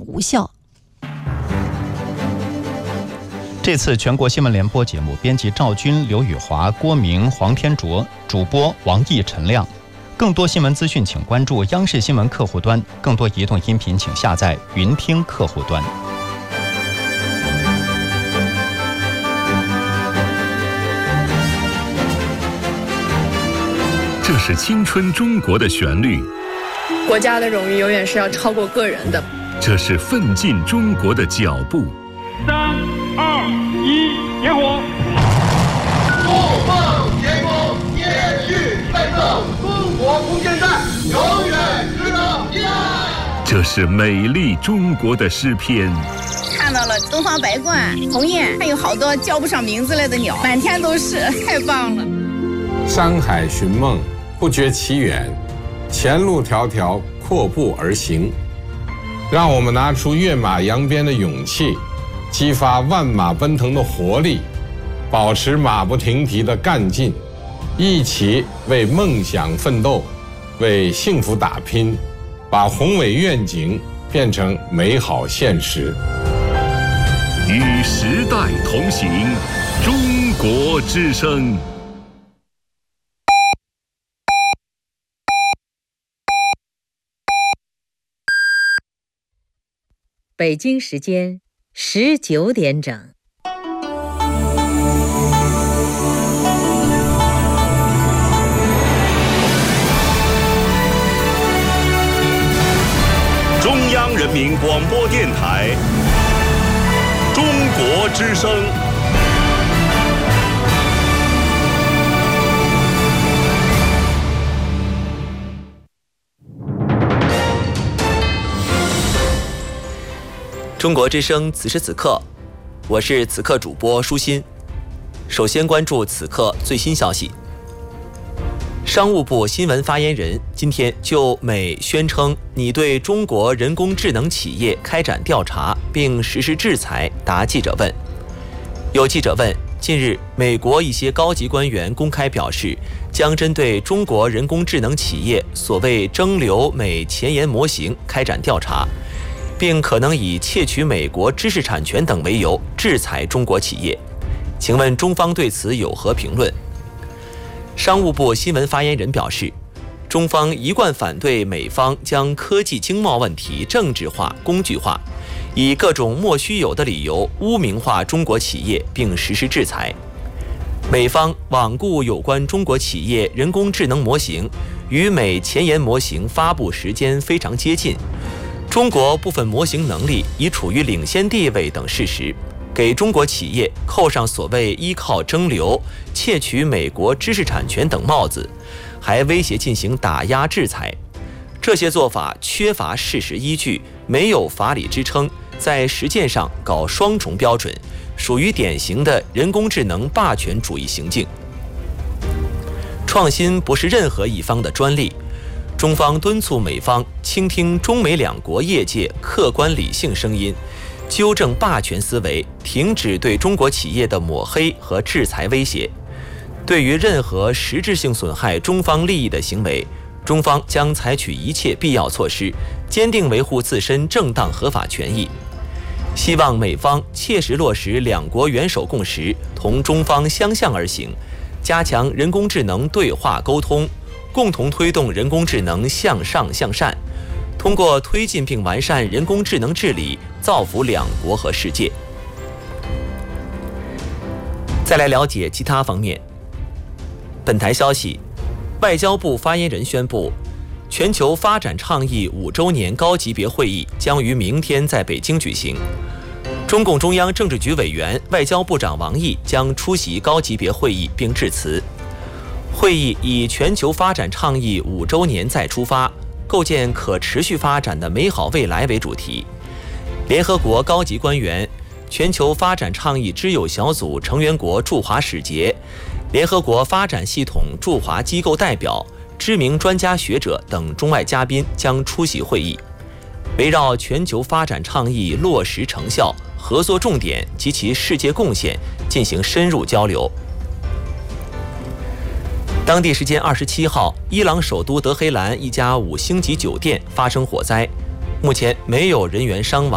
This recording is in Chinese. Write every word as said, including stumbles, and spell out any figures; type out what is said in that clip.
无效。 这次全国新闻联播节目，编辑赵军、刘宇华、郭明、黄天卓，主播王毅、陈亮。更多新闻资讯，请关注央视新闻客户端；更多移动音频，请下载云听客户端。 这是青春中国的旋律， 国家的荣誉永远是要超过个人的。 这是奋进中国的脚步。 三二一，点火！ 不放前锋，继续奋斗，中国空间站永远值得依赖。 这是美丽中国的诗篇。 看到了东方白鹳、鸿雁，还有好多叫不上名字来的鸟，满天都是，太棒了。 山海寻梦，不觉其远，前路迢迢，阔步而行。让我们拿出跃马扬鞭的勇气，激发万马奔腾的活力，保持马不停蹄的干劲，一起为梦想奋斗，为幸福打拼，把宏伟愿景变成美好现实。 与时代同行，中国之声。 北京时间十九点整。 中央人民广播电台，中国之声。 中国之声，此时此刻，我是此刻主播舒心。首先关注此刻最新消息。商务部新闻发言人今天就美宣称拟对中国人工智能企业开展调查并实施制裁答记者问。有记者问，近日美国一些高级官员公开表示，将针对中国人工智能企业所谓蒸馏美前沿模型开展调查，并可能以窃取美国知识产权等为由制裁中国企业。请问中方对此有何评论？商务部新闻发言人表示，中方一贯反对美方将科技经贸问题政治化、工具化，以各种莫须有的理由污名化中国企业并实施制裁。美方罔顾有关中国企业人工智能模型与美前沿模型发布时间非常接近，中国部分模型能力已处于领先地位等事实，给中国企业扣上所谓依靠蒸馏、窃取美国知识产权等帽子，还威胁进行打压制裁。这些做法缺乏事实依据，没有法理支撑，在实践上搞双重标准，属于典型的人工智能霸权主义行径。创新不是任何一方的专利，中方敦促美方倾听中美两国业界客观理性声音，纠正霸权思维，停止对中国企业的抹黑和制裁威胁。对于任何实质性损害中方利益的行为，中方将采取一切必要措施，坚定维护自身正当合法权益。希望美方切实落实两国元首共识，同中方相向而行，加强人工智能对话沟通，共同推动人工智能向上向善，通过推进并完善人工智能治理，造福两国和世界。再来了解其他方面。本台消息，外交部发言人宣布，全球发展倡议五周年高级别会议将于明天在北京举行。中共中央政治局委员、外交部长王毅将出席高级别会议并致辞。会议以全球发展倡议五周年再出发，构建可持续发展的美好未来为主题。联合国高级官员、全球发展倡议知友小组成员国驻华使节、联合国发展系统驻华机构代表、知名专家学者等中外嘉宾将出席会议，围绕全球发展倡议落实成效、合作重点及其世界贡献进行深入交流。当地时间二十七号，伊朗首都德黑兰一家五星级酒店发生火灾，目前没有人员伤亡。